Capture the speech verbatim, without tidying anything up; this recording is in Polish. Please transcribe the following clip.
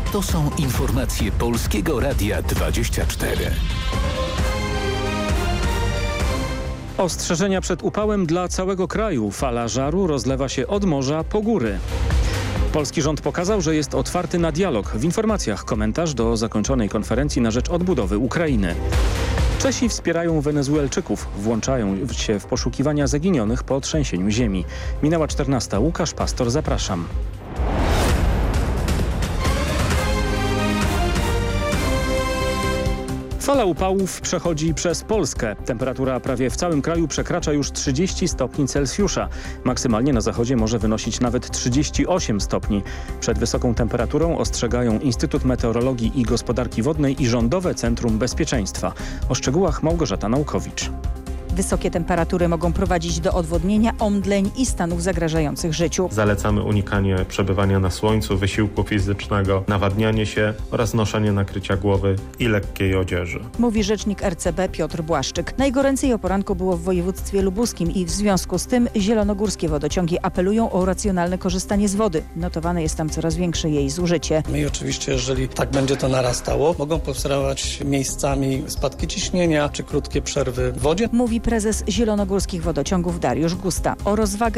To są informacje Polskiego Radia dwadzieścia cztery. Ostrzeżenia przed upałem dla całego kraju. Fala żaru rozlewa się od morza po góry. Polski rząd pokazał, że jest otwarty na dialog. W informacjach komentarz do zakończonej konferencji na rzecz odbudowy Ukrainy. Czesi wspierają Wenezuelczyków. Włączają się w poszukiwania zaginionych po trzęsieniu ziemi. Minęła czternasta. Łukasz Pastor, zapraszam. Fala upałów przechodzi przez Polskę. Temperatura prawie w całym kraju przekracza już trzydzieści stopni Celsjusza. Maksymalnie na zachodzie może wynosić nawet trzydzieści osiem stopni. Przed wysoką temperaturą ostrzegają Instytut Meteorologii i Gospodarki Wodnej i Rządowe Centrum Bezpieczeństwa. O szczegółach Małgorzata Naukowicz. Wysokie temperatury mogą prowadzić do odwodnienia, omdleń i stanów zagrażających życiu. Zalecamy unikanie przebywania na słońcu, wysiłku fizycznego, nawadnianie się oraz noszenie nakrycia głowy i lekkiej odzieży. Mówi rzecznik R C B Piotr Błaszczyk. Najgoręcej o poranku było w województwie lubuskim i w związku z tym zielonogórskie wodociągi apelują o racjonalne korzystanie z wody. Notowane jest tam coraz większe jej zużycie. No i oczywiście, jeżeli tak będzie to narastało, mogą powstawać miejscami spadki ciśnienia czy krótkie przerwy w wodzie. Mówi prezes zielonogórskich wodociągów Dariusz Gusta. O rozwagę